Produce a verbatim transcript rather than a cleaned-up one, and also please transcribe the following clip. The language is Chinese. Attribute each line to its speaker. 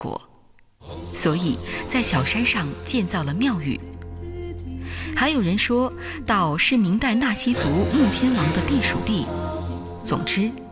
Speaker 1: 国，所以在小山上建造了庙宇。还有人说，岛是明代纳西族穆天王的避暑地。总之，